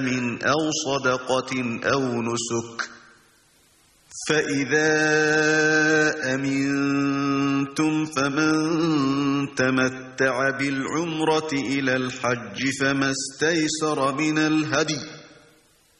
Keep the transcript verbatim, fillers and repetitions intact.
من أو صدقة أو نسك فإذا أمنتم فمن تمتع بالعمرة إلى الحج فما استيسر من الهدي